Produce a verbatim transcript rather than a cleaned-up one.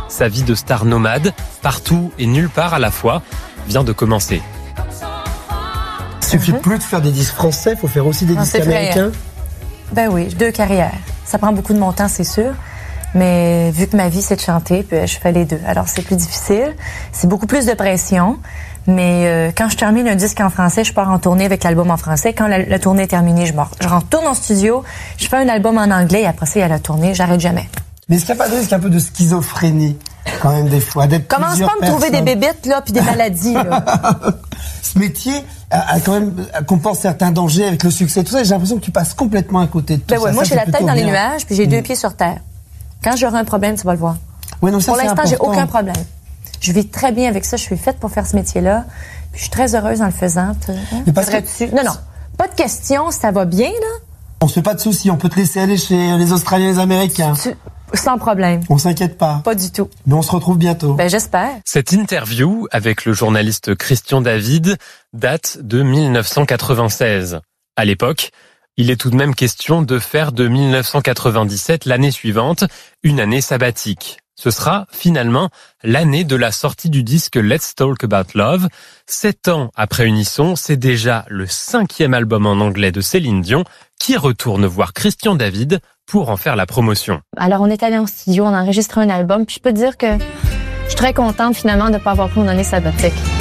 Sa vie de star nomade, partout et nulle part à la fois, vient de commencer. Il suffit mm-hmm. plus de faire des disques français, il faut faire aussi des non, disques américains. Ben oui, deux carrières. Ça prend beaucoup de mon temps, c'est sûr. Mais vu que ma vie, c'est de chanter, puis je fais les deux. Alors, c'est plus difficile. C'est beaucoup plus de pression. Mais euh, quand je termine un disque en français, je pars en tournée avec l'album en français. Quand la, la tournée est terminée, je, je retourne en studio, je fais un album en anglais et après ça, il y a la tournée. J'arrête jamais. Mais est-ce qu'il n'y a pas de risque un peu de schizophrénie, quand même, des fois, d'être Commence pas à me personnes. trouver des bébites, là, puis des maladies, là. Ce métier a, a quand même, comporte certains dangers avec le succès. Tout ça, j'ai l'impression que tu passes complètement à côté de tout ben ouais, ça. Moi, ça, j'ai la tête dans bien. les nuages, puis j'ai mmh. deux pieds sur terre. Quand j'aurai un problème, tu vas le voir. Ouais, donc ça, pour l'instant, c'est j'ai aucun problème. Je vis très bien avec ça. Je suis faite pour faire ce métier-là. Puis je suis très heureuse en le faisant. Mais parce que... Non, non. Pas de question, ça va bien, là. On se fait pas de soucis. On peut te laisser aller chez les Australiens et les Américains. Tu... Sans problème. On s'inquiète pas. Pas du tout. Mais on se retrouve bientôt. Ben, j'espère. Cette interview avec le journaliste Christian David date de mille neuf cent quatre-vingt-seize. À l'époque, il est tout de même question de faire de mille neuf cent quatre-vingt-dix-sept l'année suivante une année sabbatique. Ce sera finalement l'année de la sortie du disque Let's Talk About Love. Sept ans après Unisson, c'est déjà le cinquième album en anglais de Céline Dion qui retourne voir Christian David pour en faire la promotion. Alors on est allé en studio, on a enregistré un album, puis je peux te dire que je suis très contente finalement de ne pas avoir pris mon année sabbatique.